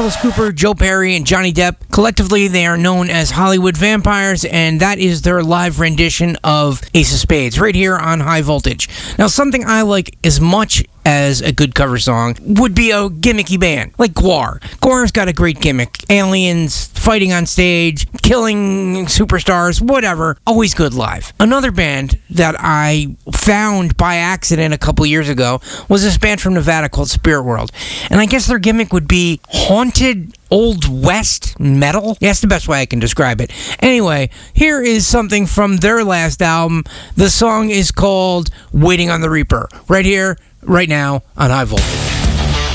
Alice Cooper, Joe Perry, and Johnny Depp. Collectively, they are known as Hollywood Vampires, and that is their live rendition of Ace of Spades, right here on High Voltage. Now, something I like as much as a good cover song would be a gimmicky band, like GWAR. GWAR's got a great gimmick. Aliens, fighting on stage, killing superstars, whatever. Always good live. Another band that I found by accident a couple years ago was this band from Nevada called Spirit World. And I guess their gimmick would be haunted Old West metal. Yeah, that's the best way I can describe it. Anyway, here is something from their last album. The song is called Waiting on the Reaper. Right here, right now on High Voltage.